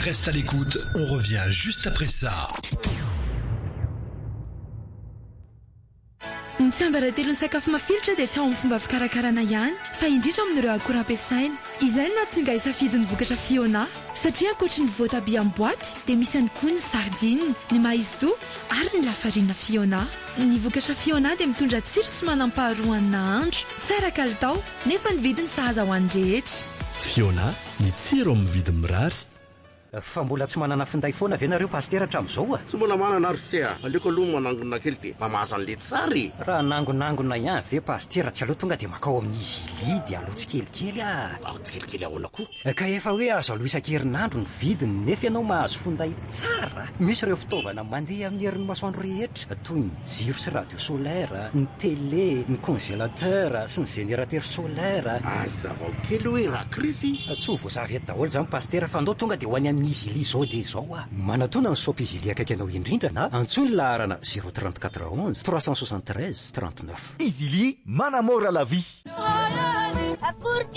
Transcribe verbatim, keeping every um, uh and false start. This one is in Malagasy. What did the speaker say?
Reste à l'écoute, on revient juste après ça. Ny tsy ambaratelon'ny sakafo mafilotra dia tsy ao amin'ny fomba fikarakarana ihany fa indrindra amin'ireo akora ampiasaina. Izay no nahatonga hisafidin'ny vokatra Fiona satria ankoatry ny voatabia amin'ny boaty dia misy ihany koa ny sardine, ny maïzou ary ny lafarina Fiona. Ny vokatra Fiona dia mitondra tsiro tsy manam-paharoa amin'ny nahandro, tsara kalitao nefa ny vidiny sahaza ho an'ny rehetra. Fiona, ny tsiro amin'ny vidiny mirary. Fa mbola tsy manana finday foana ve nareo pastera hatramin'izao a? Tsy mbola manana ary se a. Aleoko aloha manangona kely dia mamaza an'le tsary. Raha nangonangona ihany ve pastera tsy aloha tonga dia makao amin'ny izy lidy aloha tsikelikely a. Ao tsikelikely ahoana koa. Ka efa hoe azo aloha isan-kerinandro ny vidiny nefa ianao mahazo finday tsara. Misy ireo fitaovana mandeha amin'ny herin'ny masoandro rehetra toy ny jiro sy radio solaire, ny télé, ny congélateur sy ny générateur solaire. Azavao kely hoe raha krisy. Tsy ho voazavy eto daholo zany pastera fa andao tonga dia ho any amin'ny izy li zao dia zao a. Manatona ny sopy izy li akaiky anao indrindra na antsoiny laharana zéro trente-quatre onze trois cent soixante-treize trente-neuf. Izy li manamora la vie.